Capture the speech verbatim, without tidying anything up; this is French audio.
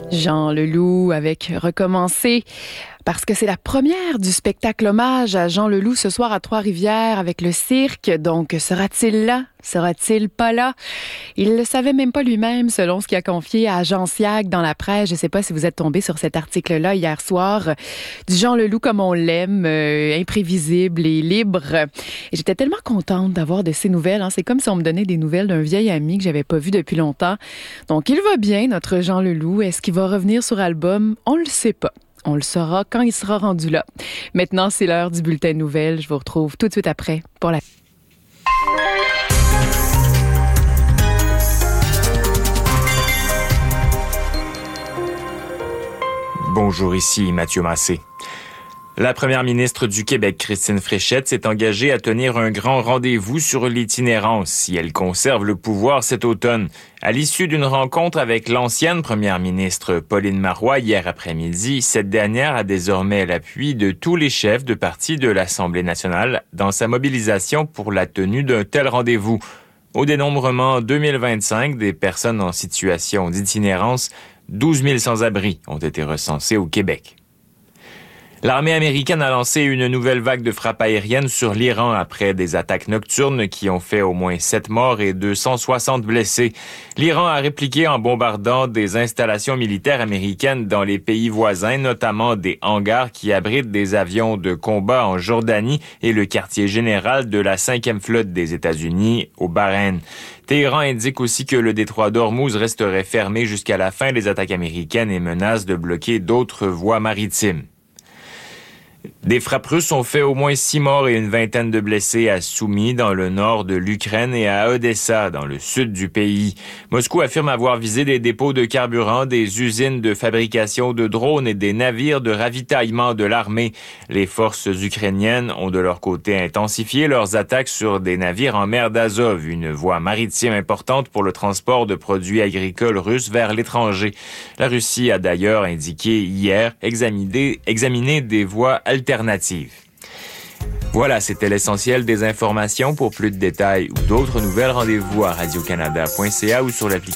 Jean Leloup avec Recommencer, parce que c'est la première du spectacle hommage à Jean Leloup ce soir à Trois-Rivières avec le cirque. Donc, sera-t-il là? Sera-t-il pas là? Il le savait même pas lui-même, selon ce qu'il a confié à Jean Siag dans la presse. Je sais pas si vous êtes tombé sur cet article-là hier soir, du Jean Leloup comme on l'aime, euh, imprévisible et libre. Et j'étais tellement contente d'avoir de ces nouvelles. Hein. C'est comme si on me donnait des nouvelles d'un vieil ami que j'avais pas vu depuis longtemps. Donc, il va bien, notre Jean Leloup. Est-ce qu'il va revenir sur album? On le sait pas. On le saura quand il sera rendu là. Maintenant, c'est l'heure du bulletin de nouvelles. Je vous retrouve tout de suite après pour la... Bonjour, ici Mathieu Massé. La première ministre du Québec, Christine Fréchette, s'est engagée à tenir un grand rendez-vous sur l'itinérance si elle conserve le pouvoir cet automne. À l'issue d'une rencontre avec l'ancienne première ministre Pauline Marois hier après-midi, cette dernière a désormais l'appui de tous les chefs de parti de l'Assemblée nationale dans sa mobilisation pour la tenue d'un tel rendez-vous. Au dénombrement deux mille vingt-cinq des personnes en situation d'itinérance, douze mille sans-abri ont été recensés au Québec. L'armée américaine a lancé une nouvelle vague de frappes aériennes sur l'Iran après des attaques nocturnes qui ont fait au moins sept morts et deux cent soixante blessés. L'Iran a répliqué en bombardant des installations militaires américaines dans les pays voisins, notamment des hangars qui abritent des avions de combat en Jordanie et le quartier général de la cinquième flotte des États-Unis au Bahreïn. Téhéran indique aussi que le détroit d'Ormuz resterait fermé jusqu'à la fin des attaques américaines et menace de bloquer d'autres voies maritimes. Des frappes russes ont fait au moins six morts et une vingtaine de blessés à Soumy, dans le nord de l'Ukraine, et à Odessa, dans le sud du pays. Moscou affirme avoir visé des dépôts de carburant, des usines de fabrication de drones et des navires de ravitaillement de l'armée. Les forces ukrainiennes ont de leur côté intensifié leurs attaques sur des navires en mer d'Azov, une voie maritime importante pour le transport de produits agricoles russes vers l'étranger. La Russie a d'ailleurs indiqué hier examiner, examiner des voies alternatives. Voilà, c'était l'essentiel des informations. Pour plus de détails ou d'autres nouvelles, rendez-vous à radio canada point c a ou sur l'application